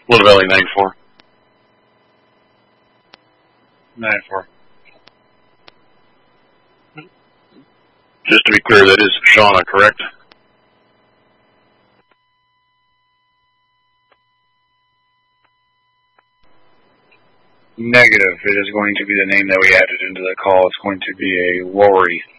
Little Valley 94. 94. Just to be clear, that is Shauna, correct? Negative. It is going to be the name that we added into the call. It's going to be a Lori.